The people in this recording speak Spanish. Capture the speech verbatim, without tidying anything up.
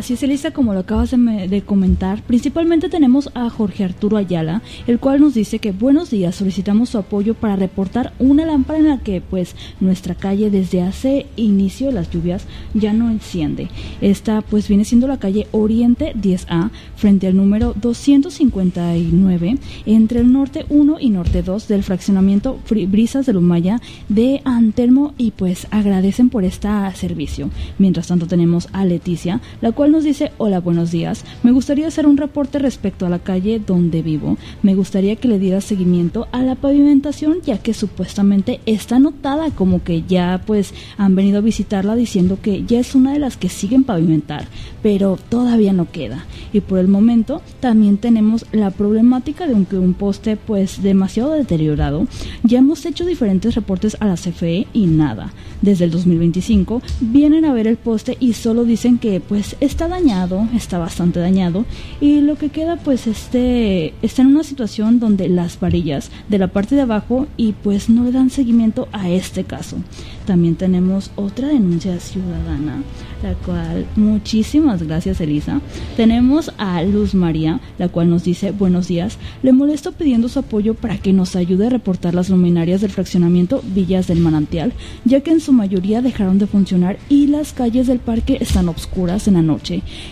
Así es, Elisa, como lo acabas de, me, de comentar. Principalmente tenemos a Jorge Arturo Ayala, el cual nos dice que buenos días, solicitamos su apoyo para reportar una lámpara en la que pues nuestra calle desde hace inicio de las lluvias ya no enciende. Esta pues viene siendo la calle Oriente diez A, frente al número doscientos cincuenta y nueve, entre el norte uno y norte dos del fraccionamiento Brisas del Humaya de Antelmo, y pues agradecen por este servicio. Mientras tanto tenemos a Leticia, la cual nos dice: hola, buenos días, me gustaría hacer un reporte respecto a la calle donde vivo. Me gustaría que le diera seguimiento a la pavimentación, ya que supuestamente está anotada como que ya pues han venido a visitarla diciendo que ya es una de las que siguen pavimentar, pero todavía no queda. Y por el momento también tenemos la problemática de un, que un poste pues demasiado deteriorado. Ya hemos hecho diferentes reportes a la C F E y nada. Desde el dos mil veinticinco vienen a ver el poste y solo dicen que pues está dañado, está bastante dañado, y lo que queda pues este está en una situación donde las varillas de la parte de abajo y pues no le dan seguimiento a este caso. También tenemos otra denuncia ciudadana, la cual, muchísimas gracias, Elisa. Tenemos a Luz María, la cual nos dice: buenos días, le molesto pidiendo su apoyo para que nos ayude a reportar las luminarias del fraccionamiento Villas del Manantial, ya que en su mayoría dejaron de funcionar y las calles del parque están oscuras en la noche.